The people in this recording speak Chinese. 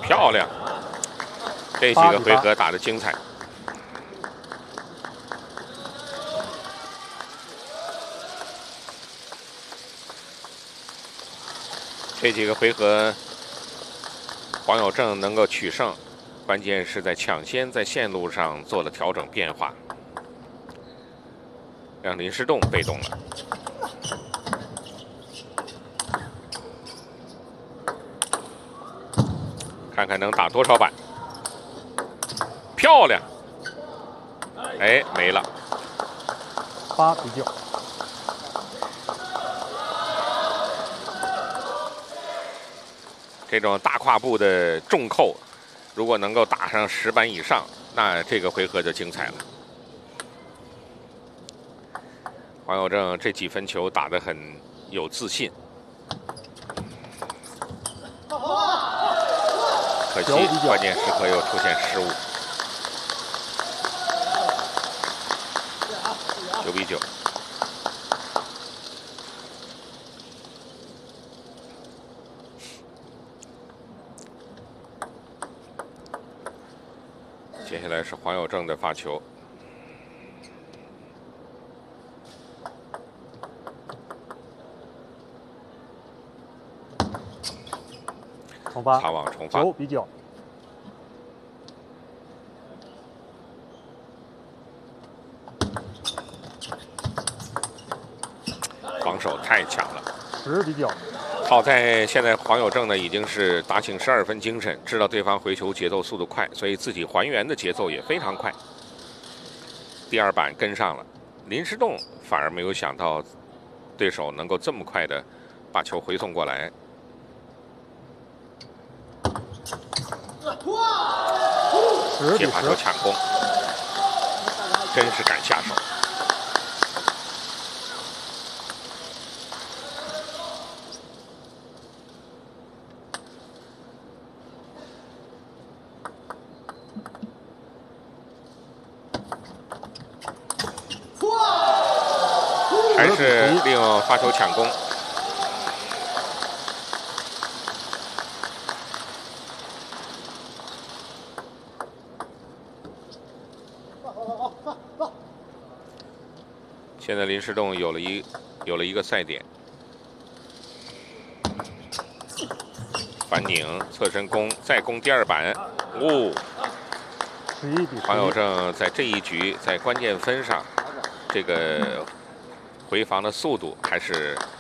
漂亮！这几个回合打得精彩。这几个回合，黄有正能够取胜，关键是在抢先在线路上做了调整变化，让林诗栋被动了。看看能打多少板，漂亮！哎，没了。 8比9。 这种大跨步的重扣，如果能够打上10板以上，那这个回合就精彩了。黄有正这几分球打得很有自信，可惜关键时刻又出现失误。9比9。接下来是黄有正的发球， 重发， 擦网重发 9比9。 防守太强了 10比9。 好在现在黄有正呢已经是打醒12分精神，知道对方回球节奏速度快，所以自己还原的节奏也非常快。第2板跟上了，林诗栋反而没有想到对手能够这么快的把球回送过来。接发球抢攻，真是敢下手。还是利用发球抢攻。现在林诗栋有了一个赛点，反拧侧身攻，再攻第2板， 11比11。 黄有正在这一局在关键分上，这个回防的速度还是